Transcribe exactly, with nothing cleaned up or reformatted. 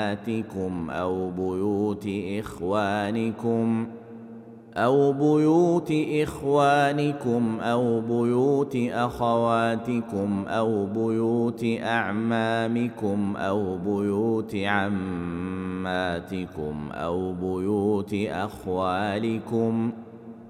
أمهاتكم أو بيوت إخوانكم أو بيوت إخوانكم أو بيوت أخواتكم أو بيوت أعمامكم أو بيوت عماتكم أو بيوت أخوالكم